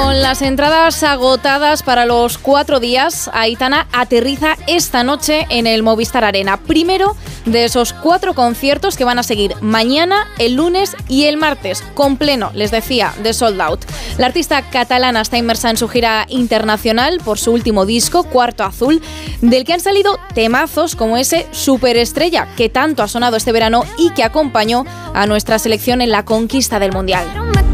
Con las entradas agotadas para los 4 días, Aitana aterriza esta noche en el Movistar Arena. Primero de esos 4 conciertos que van a seguir mañana, el lunes y el martes, con pleno, les decía, de sold out. La artista catalana está inmersa en su gira internacional por su último disco, Cuarto Azul, del que han salido temazos como ese Superestrella, que tanto ha sonado este verano y que acompañó a nuestra selección en la conquista del Mundial.